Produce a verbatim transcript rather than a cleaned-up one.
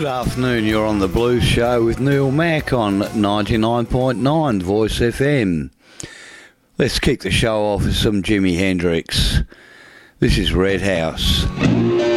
Good afternoon, you're on The Blues Show with Neil Mack on ninety-nine point nine Voice F M. Let's kick the show off with some Jimi Hendrix. This is Red House.